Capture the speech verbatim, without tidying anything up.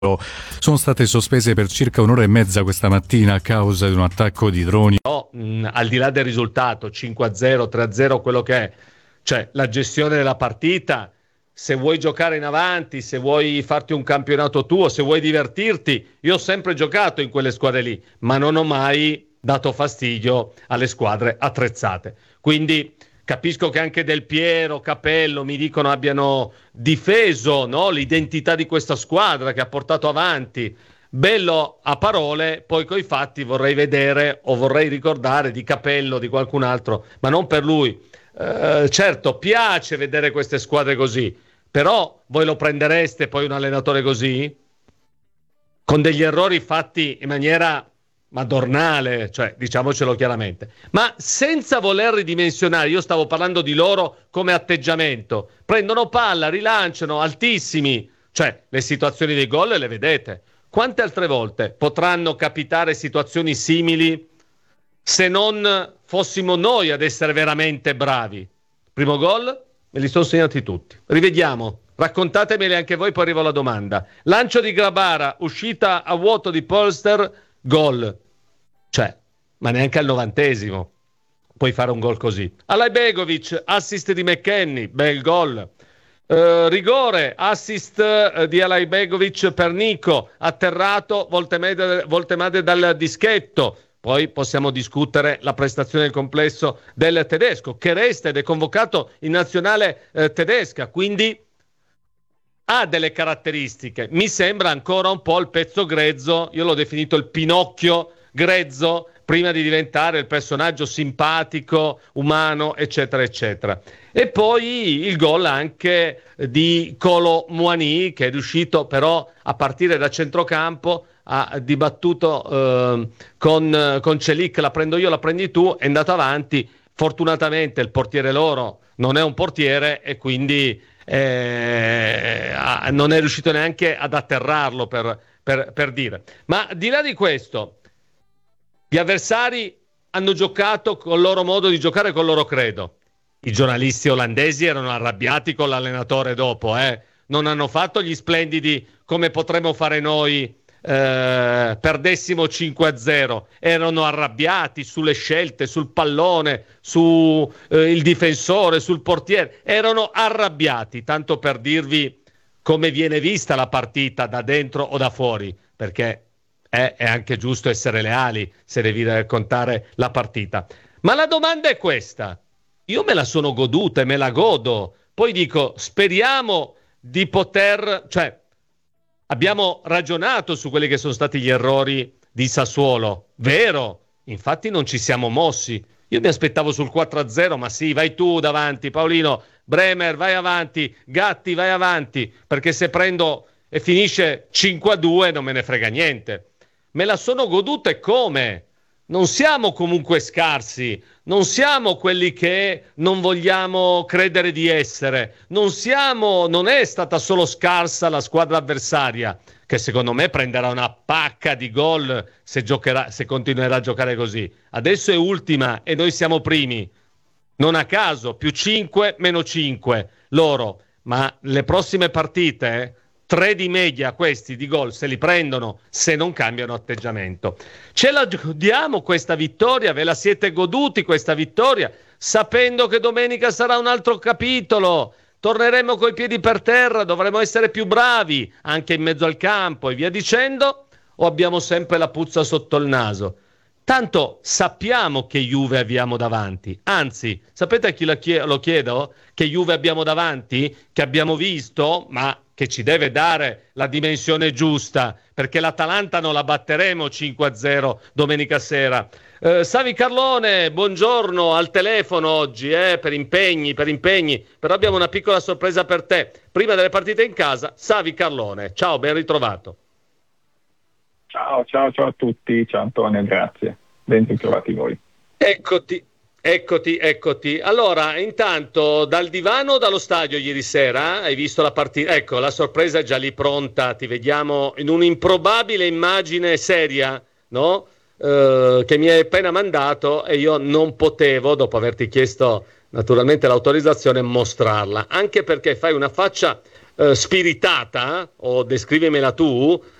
sono state sospese per circa un'ora e mezza questa mattina a causa di un attacco di droni. No, mh, al di là del risultato cinque a zero, tre a zero, quello che è, cioè la gestione della partita, se vuoi giocare in avanti, se vuoi farti un campionato tuo, se vuoi divertirti, io ho sempre giocato in quelle squadre lì, ma non ho mai dato fastidio alle squadre attrezzate. Quindi capisco che anche Del Piero, Capello mi dicono abbiano difeso, no, l'identità di questa squadra che ha portato avanti. Bello a parole, poi coi fatti vorrei vedere o vorrei ricordare di Capello, di qualcun altro, ma non per lui. Eh, certo, piace vedere queste squadre così, però voi lo prendereste poi un allenatore così? Con degli errori fatti in maniera madornale, cioè diciamocelo chiaramente, ma senza voler ridimensionare. Io stavo parlando di loro come atteggiamento, prendono palla, rilanciano altissimi, cioè le situazioni dei gol le vedete. Quante altre volte potranno capitare situazioni simili se non fossimo noi ad essere veramente bravi? Primo gol me li sono segnati tutti, rivediamo, raccontatemeli anche voi, poi arrivo alla domanda. Lancio di Grabara, uscita a vuoto di Polster, gol. Cioè, ma neanche al novantesimo puoi fare un gol così. Alajbegovic, assist di McKennie, bel gol. Uh, rigore, assist uh, di Alajbegovic per Nico, atterrato Voltemade, Voltemade dal dischetto. Poi possiamo discutere la prestazione del complesso del tedesco, che resta ed è convocato in nazionale eh, tedesca, quindi ha delle caratteristiche. Mi sembra ancora un po' il pezzo grezzo, io l'ho definito il Pinocchio grezzo, prima di diventare il personaggio simpatico, umano, eccetera, eccetera. E poi il gol anche di Kolo Muani, che è riuscito però a partire da centrocampo, ha dibattuto eh, con, con Celic, la prendo io, la prendi tu, è andato avanti. Fortunatamente il portiere loro non è un portiere e quindi eh, non è riuscito neanche ad atterrarlo, per, per, per dire. Ma di là di questo, gli avversari hanno giocato con il loro modo di giocare, col loro credo. I giornalisti olandesi erano arrabbiati con l'allenatore dopo, eh? Non hanno fatto gli splendidi come potremmo fare noi, eh, perdessimo cinque a zero. Erano arrabbiati sulle scelte, sul pallone, su eh, il difensore, sul portiere. Erano arrabbiati, tanto per dirvi come viene vista la partita da dentro o da fuori, perché è, è anche giusto essere leali se devi raccontare la partita. Ma la domanda è questa. Io me la sono goduta e me la godo. Poi dico, speriamo di poter... Cioè, abbiamo ragionato su quelli che sono stati gli errori di Sassuolo. Vero, infatti non ci siamo mossi. Io mi aspettavo sul quattro a zero, ma sì, vai tu davanti, Paolino, Bremer, vai avanti, Gatti, vai avanti, perché se prendo e finisce cinque a due non me ne frega niente. Me la sono goduta e come? Non siamo comunque scarsi, non siamo quelli che non vogliamo credere di essere, non siamo, non è stata solo scarsa la squadra avversaria, che secondo me prenderà una pacca di gol se giocherà, se continuerà a giocare così. Adesso è ultima e noi siamo primi, non a caso, più cinque, meno cinque loro, ma le prossime partite... Eh, tre di media questi di gol se li prendono, se non cambiano atteggiamento. Ce la godiamo questa vittoria, ve la siete goduti questa vittoria, sapendo che domenica sarà un altro capitolo, torneremo coi piedi per terra, dovremo essere più bravi anche in mezzo al campo e via dicendo, o abbiamo sempre la puzza sotto il naso? Tanto sappiamo che Juve abbiamo davanti, anzi, sapete a chi lo chiedo? Che Juve abbiamo davanti? Che abbiamo visto, ma che ci deve dare la dimensione giusta, perché l'Atalanta non la batteremo cinque a zero domenica sera. Eh, Savi Carlone, buongiorno, al telefono oggi, eh, per impegni, per impegni, però abbiamo una piccola sorpresa per te. Prima delle partite in casa, Savi Carlone, ciao, ben ritrovato. Ciao, ciao, ciao a tutti, ciao Antonio, grazie, ben ritrovati voi. Eccoti. Eccoti, eccoti. Allora, intanto, dal divano o dallo stadio ieri sera? Hai visto la partita? Ecco, la sorpresa è già lì pronta. Ti vediamo in un'improbabile immagine seria, no? Eh, che mi hai appena mandato e io non potevo, dopo averti chiesto naturalmente l'autorizzazione, mostrarla. Anche perché fai una faccia eh, spiritata, o descrivimela tu,